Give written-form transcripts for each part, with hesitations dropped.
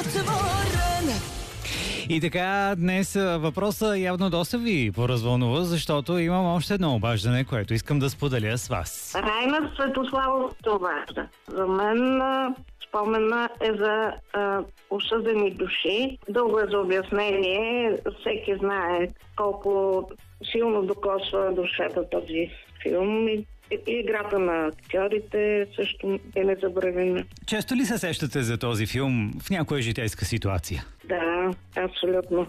отворен. И така, днес въпросът явно доста ви поразвълнува, защото имам още едно обаждане, което искам да споделя с вас. Райна Светославов обажда. За мен спомена е за осъдени души. Дълго е за обяснение. Всеки знае колко силно докосва душата този филм. И играта на актьорите също е незабравима. Често ли се сещате за този филм в някоя житейска ситуация? Да, абсолютно.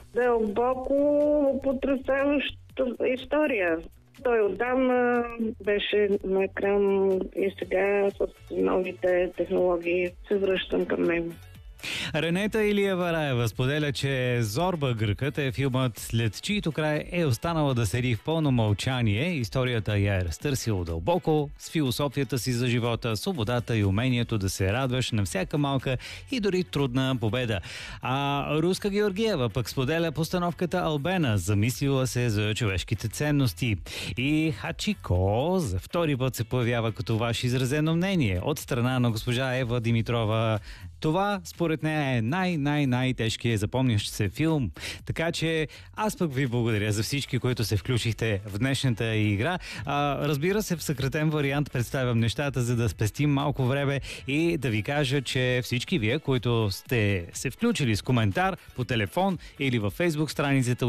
Дълбоко потресаваща история. Той отдавна беше на екран и сега с новите технологии се връщам към него. Ренета Илиева Раева споделя, че Зорба гръкът е филмът, след чието край е останала да седи в пълно мълчание. Историята я е разтърсила дълбоко с философията си за живота, свободата и умението да се радваш на всяка малка и дори трудна победа. А Руска Георгиева пък споделя постановката Албена, замислила се за човешките ценности. И Хачико за втори път се появява като ваше изразено мнение от страна на госпожа Ева Димитрова. Това, според нея, е най-тежкият запомнящ се филм. Така че аз пък ви благодаря за всички, които се включихте в днешната игра. Разбира се, в съкратен вариант представям нещата, за да спестим малко време и да ви кажа, че всички вие, които сте се включили с коментар по телефон или във Фейсбук страницата,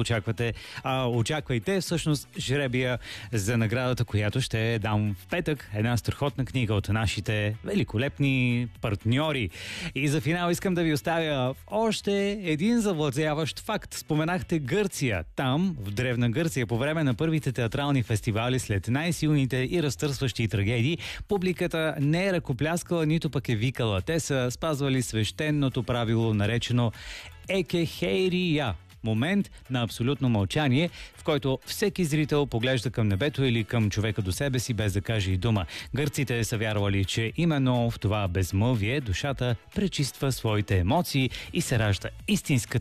очаквайте всъщност жребия за наградата, която ще дам в петък. Една страхотна книга от нашите великолепни партньори. И за финал искам да ви оставя още един завладяващ факт. Споменахте Гърция. Там, в Древна Гърция, по време на първите театрални фестивали, след най-силните и разтърсващи трагедии, публиката не е ръкопляскала, нито пък е викала. Те са спазвали свещеното правило, наречено екехейрия. Момент на абсолютно мълчание, в който всеки зрител поглежда към небето или към човека до себе си, без да каже и дума. Гърците са вярвали, че именно в това безмълвие душата пречиства своите емоции и се ражда истинската